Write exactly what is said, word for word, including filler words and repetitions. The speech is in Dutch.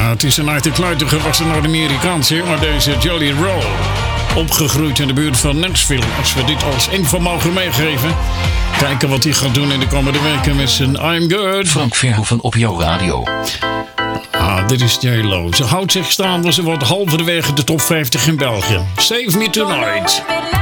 Ja, het is een uitgekluitige was een Noord-Amerikaanse, maar deze Jelly Roll. Opgegroeid in de buurt van Nashville. Als we dit als info mogen meegeven. Kijken wat hij gaat doen in de komende weken met zijn I'm Good. Frank Verhoeven op jouw radio. Ah, dit is J-Lo. Ze houdt zich staande, ze wordt halverwege de top vijftig in België. Save Me Tonight.